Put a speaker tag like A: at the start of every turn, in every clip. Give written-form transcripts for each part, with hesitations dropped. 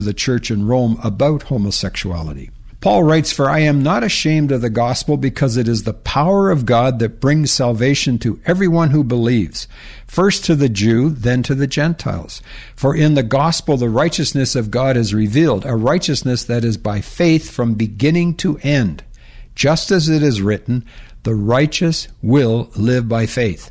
A: the church in Rome about homosexuality. Paul writes, "For I am not ashamed of the gospel, because it is the power of God that brings salvation to everyone who believes, first to the Jew, then to the Gentiles. For in the gospel the righteousness of God is revealed, a righteousness that is by faith from beginning to end. Just as it is written, the righteous will live by faith."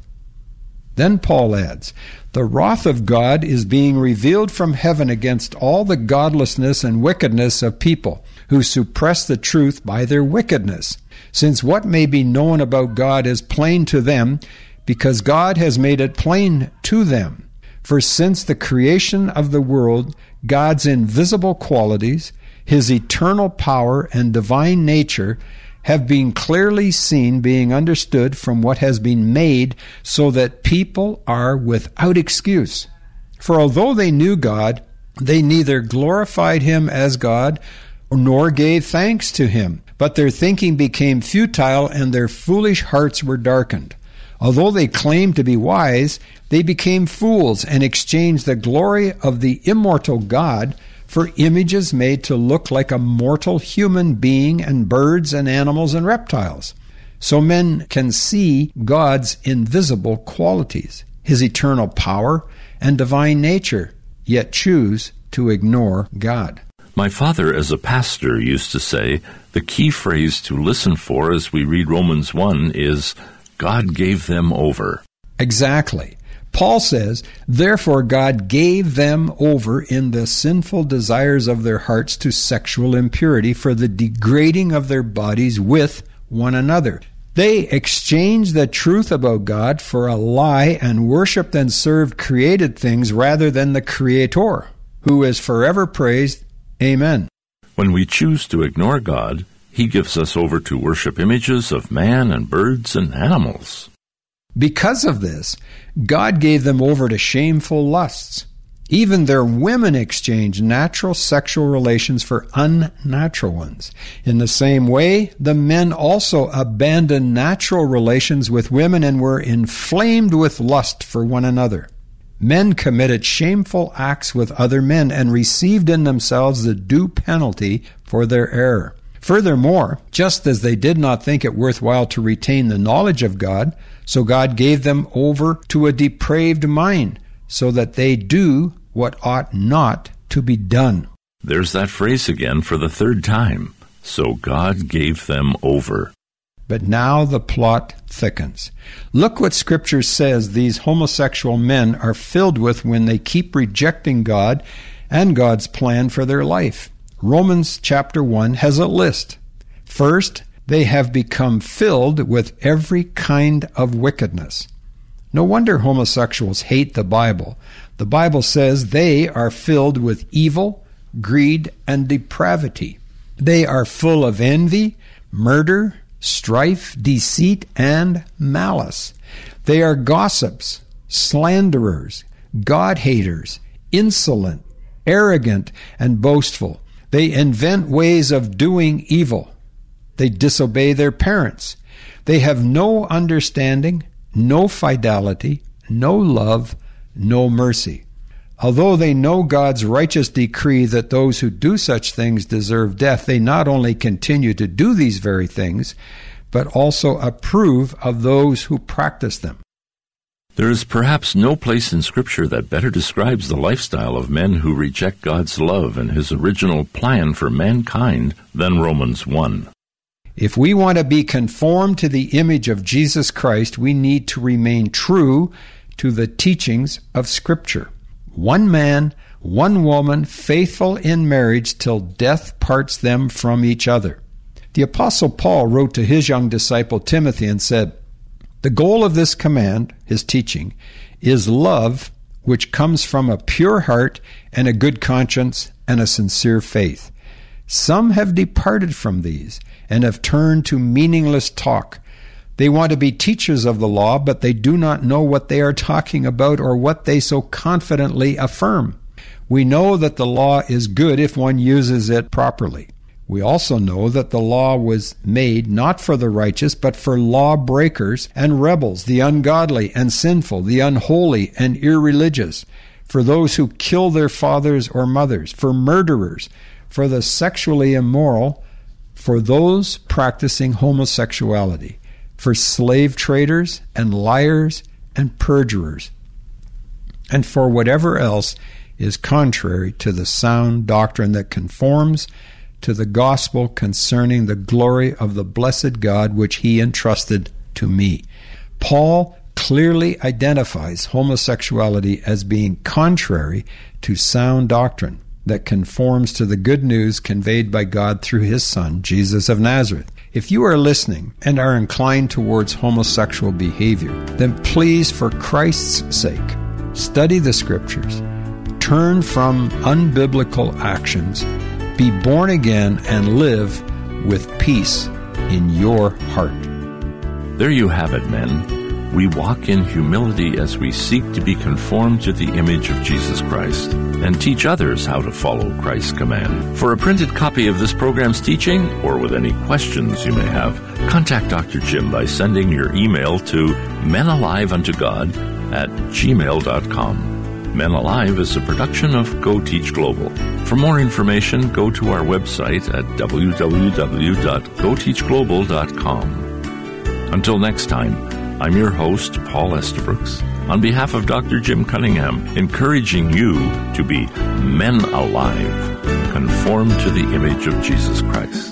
A: Then Paul adds, "The wrath of God is being revealed from heaven against all the godlessness and wickedness of people, who suppress the truth by their wickedness. Since what may be known about God is plain to them, because God has made it plain to them. For since the creation of the world, God's invisible qualities, his eternal power and divine nature, have been clearly seen, being understood from what has been made, so that people are without excuse. For although they knew God, they neither glorified him as God, nor gave thanks to him. But their thinking became futile, and their foolish hearts were darkened. Although they claimed to be wise, they became fools, and exchanged the glory of the immortal God for images made to look like a mortal human being, and birds and animals and reptiles. So men can see God's invisible qualities, his eternal power and divine nature, yet choose to ignore God."
B: My father, as a pastor, used to say, the key phrase to listen for as we read Romans 1 is, God gave them over.
A: Exactly. Paul says, "Therefore God gave them over in the sinful desires of their hearts to sexual impurity, for the degrading of their bodies with one another. They exchanged the truth about God for a lie, and worshipped and served created things rather than the Creator, who is forever praised. Amen."
B: When we choose to ignore God, he gives us over to worship images of man and birds and animals.
A: Because of this, God gave them over to shameful lusts. Even their women exchanged natural sexual relations for unnatural ones. In the same way, the men also abandoned natural relations with women and were inflamed with lust for one another. Men committed shameful acts with other men and received in themselves the due penalty for their error. Furthermore, just as they did not think it worthwhile to retain the knowledge of God, so God gave them over to a depraved mind, so that they do what ought not to be done.
B: There's that phrase again for the third time. So God gave them over.
A: But now the plot thickens. Look what Scripture says these homosexual men are filled with when they keep rejecting God and God's plan for their life. Romans chapter 1 has a list. First, they have become filled with every kind of wickedness. No wonder homosexuals hate the Bible. The Bible says they are filled with evil, greed, and depravity. They are full of envy, murder, strife, deceit, and malice. They are gossips, slanderers, God-haters, insolent, arrogant, and boastful. They invent ways of doing evil. They disobey their parents. They have no understanding, no fidelity, no love, no mercy. Although they know God's righteous decree that those who do such things deserve death, they not only continue to do these very things, but also approve of those who practice them.
B: There is perhaps no place in Scripture that better describes the lifestyle of men who reject God's love and his original plan for mankind than Romans 1.
A: If we want to be conformed to the image of Jesus Christ, we need to remain true to the teachings of Scripture. One man, one woman, faithful in marriage till death parts them from each other. The Apostle Paul wrote to his young disciple Timothy and said, "The goal of this command," his teaching, "is love, which comes from a pure heart and a good conscience and a sincere faith. Some have departed from these and have turned to meaningless talk. They want to be teachers of the law, but they do not know what they are talking about or what they so confidently affirm. We know that the law is good if one uses it properly. We also know that the law was made not for the righteous, but for lawbreakers and rebels, the ungodly and sinful, the unholy and irreligious, for those who kill their fathers or mothers, for murderers, for the sexually immoral, for those practicing homosexuality, for slave traders and liars and perjurers, and for whatever else is contrary to the sound doctrine that conforms to the gospel concerning the glory of the blessed God which he entrusted to me. Paul clearly identifies homosexuality as being contrary to sound doctrine that conforms to the good news conveyed by God through his Son, Jesus of Nazareth. If you are listening and are inclined towards homosexual behavior, then please, for Christ's sake, study the Scriptures, turn from unbiblical actions, be born again, and live with peace in your heart.
B: There you have it, men. We walk in humility as we seek to be conformed to the image of Jesus Christ and teach others how to follow Christ's command. For a printed copy of this program's teaching, or with any questions you may have, contact Dr. Jim by sending your email to menalive@gmail.com. Men Alive is a production of Go Teach Global. For more information, go to our website at www.goteachglobal.com. Until next time, I'm your host, Paul Estabrooks, on behalf of Dr. Jim Cunningham, encouraging you to be men alive, conformed to the image of Jesus Christ.